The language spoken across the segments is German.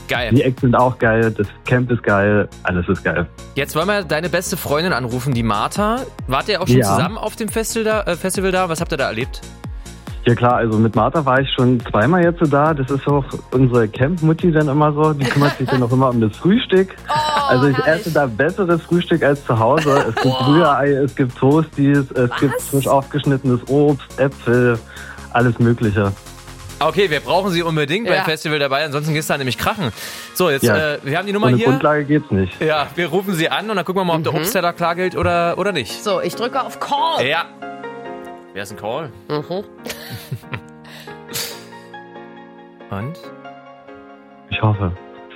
Geil. Die Acts sind auch geil, das Camp ist geil, alles ist geil. Jetzt wollen wir deine beste Freundin anrufen, die Martha. Wart ihr auch schon zusammen auf dem Festival da? Was habt ihr da erlebt? Ja klar, also mit Martha war ich schon zweimal jetzt da. Das ist auch unsere Camp-Mutti dann immer so. Die kümmert sich dann auch immer um das Frühstück. Also ich esse da besseres Frühstück als zu Hause. Es gibt Rührei, es gibt Toasties, es gibt frisch aufgeschnittenes Obst, Äpfel, alles Mögliche. Okay, wir brauchen sie unbedingt beim Festival dabei, ansonsten geht's da nämlich krachen. So, jetzt, wir haben die Nummer ohne hier. Grundlage geht's nicht. Ja, wir rufen sie an und dann gucken wir mal, ob der Obst da klar gilt oder nicht. So, ich drücke auf Call. Ja. Wer ist ein Call? Und? Ich hoffe.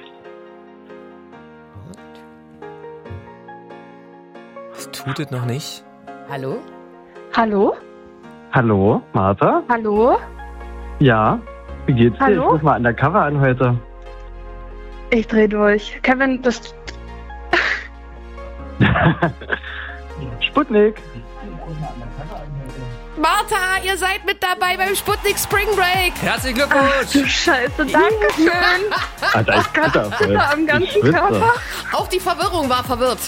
Es tutet noch nicht. Hallo? Hallo? Hallo, Martha? Hallo? Ja, wie geht's dir? Hallo? Ich ruf mal undercover an heute. Ich dreh durch. Kevin, das... Sputnik. Martha, ihr seid mit dabei beim Sputnik Spring Break. Herzlichen Ach Glückwunsch! du Scheiße, danke schön. Alter, ich zitter voll. Am ganzen Ich schwitze. Körper. Auch die Verwirrung war verwirrt.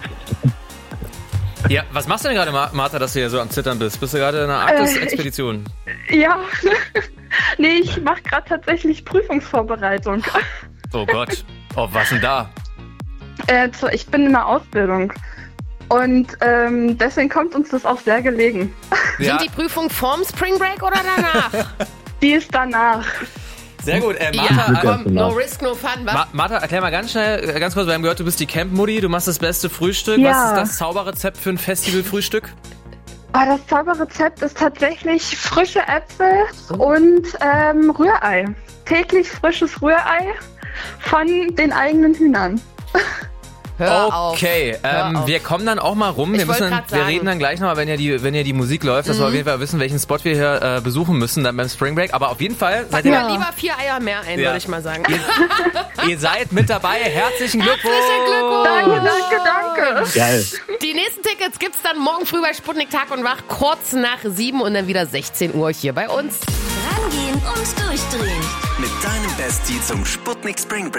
Ja, was machst du denn gerade, Martha, dass du hier so am Zittern bist? Bist du gerade in einer Arktis-Expedition? Ja. Nee, ich mache gerade tatsächlich Prüfungsvorbereitung. Oh Gott. Oh, was denn da? Ich bin in der Ausbildung. Und deswegen kommt uns das auch sehr gelegen. Ja, Sind die Prüfungen vorm Spring Break oder danach? Die ist danach. sehr gut. Ja, Martha, komm, no risk, no fun, was? Martha, erklär mal ganz kurz, wir haben gehört, du bist die Camp-Mutti, du machst das beste Frühstück. Ja. Was ist das Zauberrezept für ein Festivalfrühstück? Das Zauberrezept ist tatsächlich frische Äpfel und Rührei. Täglich frisches Rührei von den eigenen Hühnern. Hör auf. Okay, Hör auf. wir kommen dann auch mal rum. Ich wollte grad Wir sagen. reden dann gleich noch, wenn ja die Musik läuft, dass wir auf jeden Fall wissen, welchen Spot wir hier besuchen müssen dann beim Spring Break. Aber auf jeden Fall seid Pack ihr, mir lieber 4 Eier mehr ein, Ja. würde ich mal sagen. ihr seid mit dabei. Herzlichen Glückwunsch! Herzlichen Glückwunsch! Danke. Geil. Die nächsten Tickets gibt's dann morgen früh bei Sputnik Tag und Wach, kurz nach 7 und dann wieder 16 Uhr hier bei uns. Rangehen und durchdrehen. Mit deinem Bestie zum Sputnik Spring Break.